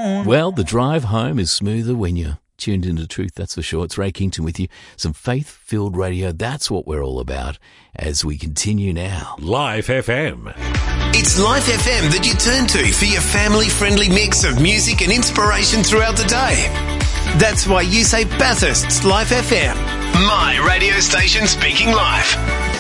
on. Well, the drive home is smoother when you're tuned into Truth, that's for sure. It's Ray Kington with you. Some faith-filled radio, that's what we're all about as we continue now. Life FM. It's Life FM that you turn to for your family-friendly mix of music and inspiration throughout the day. That's why you say Bathurst's Life FM. My radio station speaking life.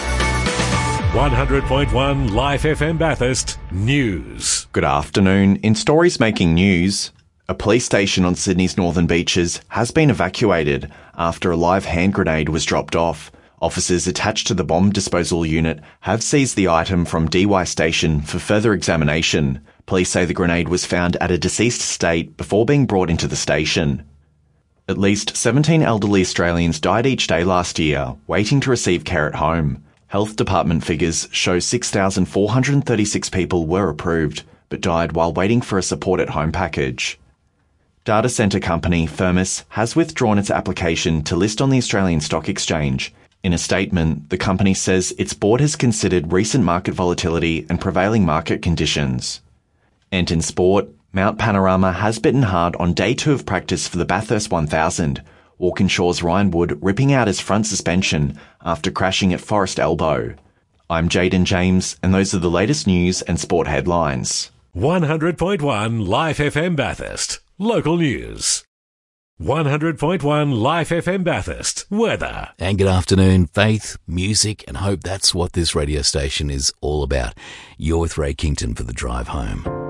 100.1 Life FM Bathurst News. Good afternoon. In stories making news, a police station on Sydney's northern beaches has been evacuated after a live hand grenade was dropped off. Officers attached to the bomb disposal unit have seized the item from DY Station for further examination. Police say the grenade was found at a deceased state before being brought into the station. At least 17 elderly Australians died each day last year, waiting to receive care at home. Health Department figures show 6,436 people were approved, but died while waiting for a support at home package. Data centre company Firmus has withdrawn its application to list on the Australian Stock Exchange. In a statement, the company says its board has considered recent market volatility and prevailing market conditions. And in sport, Mount Panorama has bitten hard on day 2 of practice for the Bathurst 1000, Walkinshaw's Ryan Wood ripping out his front suspension after crashing at Forest Elbow. I'm Jaden James, and those are the latest news and sport headlines. 100.1 Life FM Bathurst. Local news. 100.1 Life FM Bathurst. Weather. And good afternoon. Faith, music, and hope, that's what this radio station is all about. You're with Ray Kington for the drive home.